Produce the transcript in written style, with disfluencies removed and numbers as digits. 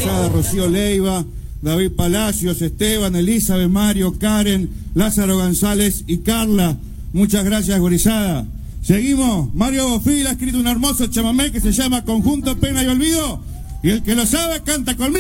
gurizada, Rocío Leiva, David Palacios, Esteban, Elizabeth, Mario, Karen, Lázaro González y Carla. Muchas gracias, gurizada. Seguimos. Mario Bofil ha escrito un hermoso chamamé que se llama Conjunto Pena y Olvido, y el que lo sabe canta conmigo.